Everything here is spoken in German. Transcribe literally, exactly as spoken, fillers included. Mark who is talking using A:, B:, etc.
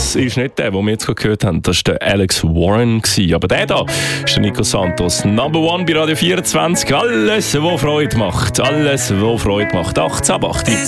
A: das ist nicht der, den wir jetzt gerade gehört haben. Das war der Alex Warren. Aber der da ist der Nico Santos. Number One bei Radio vierundzwanzig. Alles, was Freude macht. Alles, was Freude macht. achtzehn ab acht.